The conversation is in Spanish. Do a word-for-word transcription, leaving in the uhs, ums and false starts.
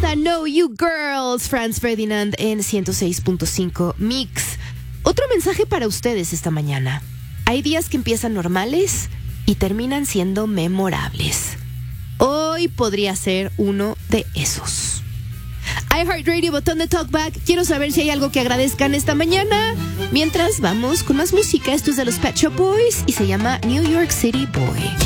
I Know You Girls, Franz Ferdinand en ciento seis punto cinco Mix. Otro mensaje para ustedes esta mañana. Hay días que empiezan normales y terminan siendo memorables. Hoy podría ser uno de esos. iHeartRadio, botón de Talkback. Quiero saber si hay algo que agradezcan esta mañana. Mientras vamos con más música. Esto es de los Pet Shop Boys y se llama New York City Boy.